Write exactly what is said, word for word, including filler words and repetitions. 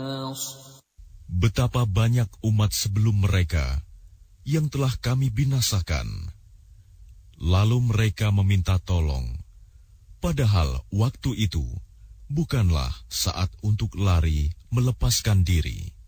Betapa banyak umat sebelum mereka yang telah kami binasakan. Lalu mereka meminta tolong, padahal waktu itu bukanlah saat untuk lari melepaskan diri.